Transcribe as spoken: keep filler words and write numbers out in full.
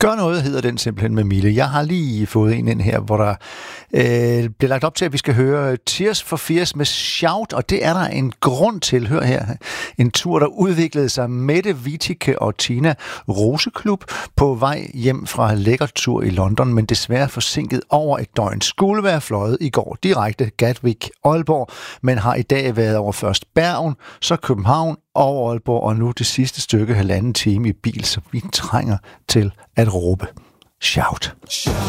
Gør noget hedder den simpelthen med Mille. Jeg har lige fået en ind her, hvor der øh, bliver lagt op til, at vi skal høre Tears for Fears med Shout, og det er der en grund til. Hør her. En tur, der udviklede sig Mette Witticke og Tina Roseklub på vej hjem fra lækker tur i London, men desværre forsinket over et døgn. Skulle være fløjet i går direkte Gatwick Aalborg, men har i dag været over først Bergen, så København og Aalborg, og nu det sidste stykke halvanden time i bil, så vi trænger til at råbe Shout. Shout.